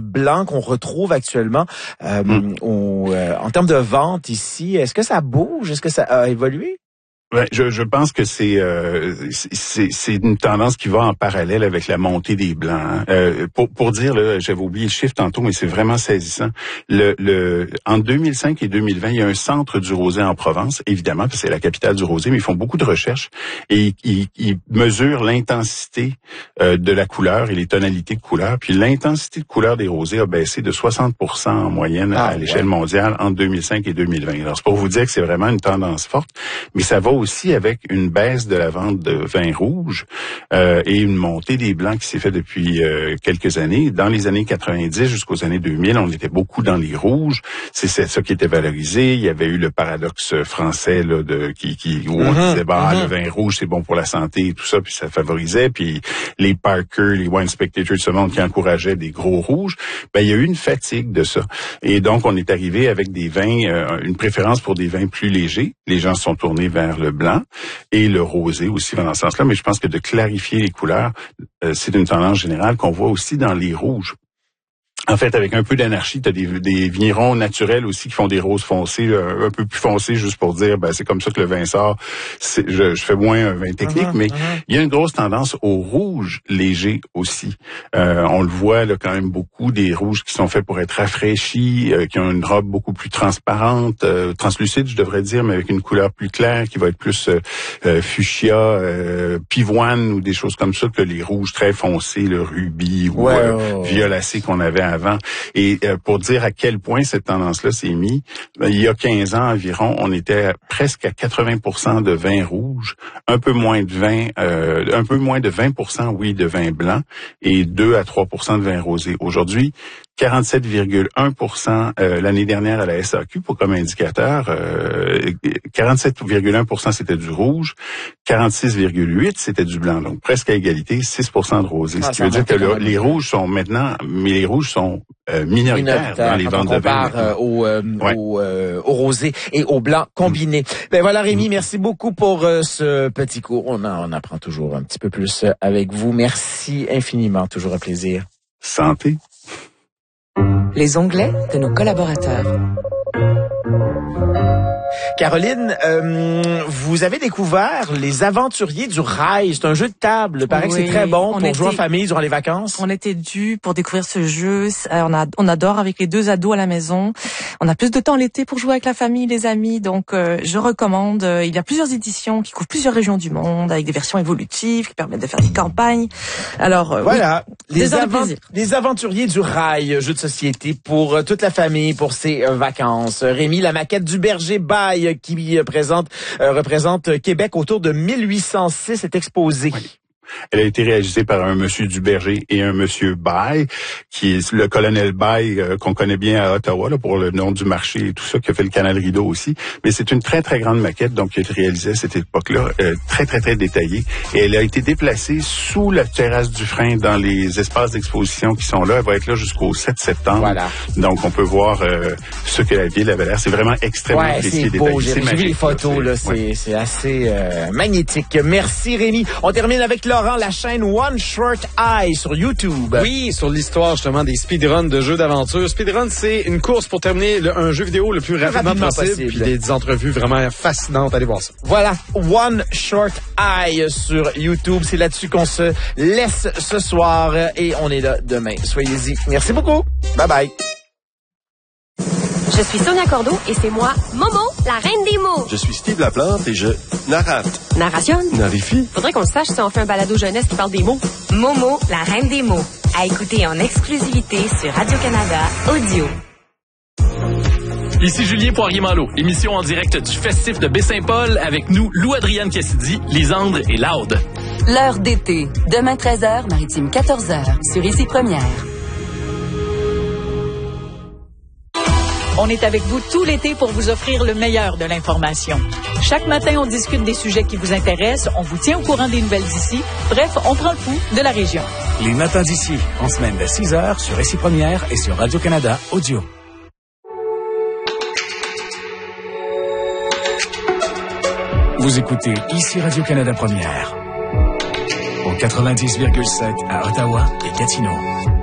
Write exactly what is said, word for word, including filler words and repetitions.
blanc qu'on retrouve actuellement euh, mm. on, euh, en termes de vente ici, est-ce que ça bouge? Est-ce que ça a évolué? Ouais, je, je pense que c'est, euh, c'est c'est une tendance qui va en parallèle avec la montée des blancs. Hein. Euh, pour pour dire là, j'avais oublié le chiffre tantôt, mais c'est vraiment saisissant. Le le en deux mille cinq et deux mille vingt, il y a un centre du rosé en Provence, évidemment, parce que c'est la capitale du rosé, mais ils font beaucoup de recherches et ils, ils mesurent l'intensité euh, de la couleur et les tonalités de couleur. Puis l'intensité de couleur des rosés a baissé de soixante pour cent en moyenne ah, à l'échelle ouais. mondiale entre deux mille cinq et deux mille vingt. Alors c'est pour vous dire que c'est vraiment une tendance forte, mais ça va aussi avec une baisse de la vente de vins rouges euh, et une montée des blancs qui s'est fait depuis euh, quelques années. Dans les années quatre-vingt-dix jusqu'aux années deux mille, on était beaucoup dans les rouges. C'est, c'est ça qui était valorisé. Il y avait eu le paradoxe français là, de qui, qui où on mm-hmm. disait bah mm-hmm. le vin rouge c'est bon pour la santé et tout ça, puis ça favorisait. Puis les Parker, les Wine Spectator de ce monde qui encourageaient des gros rouges. Ben il y a eu une fatigue de ça. Et donc on est arrivé avec des vins, euh, une préférence pour des vins plus légers. Les gens se sont tournés vers le blanc. Et le rosé aussi va dans ce sens-là, mais je pense que de clarifier les couleurs, euh, c'est une tendance générale qu'on voit aussi dans les rouges. En fait, avec un peu d'anarchie, tu as des, des vignerons naturels aussi qui font des roses foncées, un, un peu plus foncées, juste pour dire, ben c'est comme ça que le vin sort. C'est, je, je fais moins un vin technique, uh-huh, mais uh-huh. il y a une grosse tendance au rouge léger aussi. Euh, on le voit là quand même beaucoup, des rouges qui sont faits pour être rafraîchis, euh, qui ont une robe beaucoup plus transparente, euh, translucide, je devrais dire, mais avec une couleur plus claire, qui va être plus euh, euh, fuchsia, euh, pivoine ou des choses comme ça que les rouges très foncés, le rubis ou ouais, euh, ouais, ouais. violacé qu'on avait avant. Et euh, pour dire à quel point cette tendance-là s'est mise, ben, il y a quinze ans environ, on était à presque à quatre-vingts pour cent de vin rouge, un peu moins de vin, euh, un peu moins de vingt pour cent, oui, de vin blanc et deux à trois pour cent de vin rosé. Aujourd'hui, quarante-sept virgule un pour cent euh, l'année dernière à la S A Q pour comme indicateur, euh, quarante-sept virgule un pour cent c'était du rouge, quarante-six virgule huit pour cent c'était du blanc, donc presque à égalité, six pour cent de rosé. Ah, ce qui veut dire que le, les rouges sont maintenant, mais les rouges sont euh, minoritaires dans les ventes de vin. Quand on compare euh, au, euh, ouais. au, euh, au rosé et au blanc combiné. Mmh. Ben voilà Rémi, mmh. merci beaucoup pour euh, ce petit cours. On, en, on apprend toujours un petit peu plus avec vous. Merci infiniment, toujours un plaisir. Santé. Les onglets de nos collaborateurs. Caroline, euh, vous avez découvert Les Aventuriers du Rail. C'est un jeu de table. Il paraît oui, que c'est très bon pour était, jouer en famille durant les vacances. On était dû pour découvrir ce jeu. On, a, on adore avec les deux ados à la maison. On a plus de temps l'été pour jouer avec la famille, les amis. Donc, euh, je recommande. Il y a plusieurs éditions qui couvrent plusieurs régions du monde avec des versions évolutives qui permettent de faire des campagnes. Alors, euh, voilà. Oui, les, avant- les Aventuriers du Rail, jeu de société pour euh, toute la famille, pour ses euh, vacances. Rémi, la maquette du berger Baille qui euh, présente, euh, représente Québec autour de mille huit cent six est exposée. Oui. Elle a été réalisée par un monsieur Duberger et un monsieur Baille, qui est le colonel Baille euh, qu'on connaît bien à Ottawa là, pour le nom du marché et tout ça, qui a fait le canal Rideau aussi. Mais c'est une très, très grande maquette donc qui a été réalisée à cette époque-là, euh, très, très, très détaillée. Et elle a été déplacée sous la terrasse du frein dans les espaces d'exposition qui sont là. Elle va être là jusqu'au sept septembre. Voilà. Donc, on peut voir euh, ce que la ville avait l'air. C'est vraiment extrêmement ouais, précis et détaillé. C'est beau. J'ai vu les photos, là. là C'est, ouais. c'est assez euh, magnétique. Merci, Rémi. On termine avec Laurent, la chaîne One Short Eye sur YouTube. Oui, sur l'histoire justement des speedruns de jeux d'aventure. Speedrun, c'est une course pour terminer le, un jeu vidéo le plus rapidement, rapidement possible, possible. Puis des, des entrevues vraiment fascinantes. Allez voir ça. Voilà, One Short Eye sur YouTube. C'est là-dessus qu'on se laisse ce soir et on est là demain. Soyez-y. Merci beaucoup. Bye bye. Je suis Sonia Cordeau et c'est moi, Momo, la reine des mots. Je suis Steve Laplante et je narrate. Narration. Narifie. Faudrait qu'on le sache si on fait un balado jeunesse qui parle des mots. Momo, la reine des mots. À écouter en exclusivité sur Radio-Canada Audio. Ici Julien Poirier-Malo, émission en direct du Festif de Baie-Saint-Paul avec nous, Lou-Adrienne Cassidy, Lisandre et Laude. L'heure d'été, demain treize heures, Maritime quatorze heures, sur Ici Première. On est avec vous tout l'été pour vous offrir le meilleur de l'information. Chaque matin, on discute des sujets qui vous intéressent, on vous tient au courant des nouvelles d'ici. Bref, on prend le pouls de la région. Les matins d'ici, en semaine de six heures sur Ici Première et sur Radio-Canada Audio. Vous écoutez Ici Radio-Canada Première au quatre-vingt-dix virgule sept à Ottawa et Gatineau.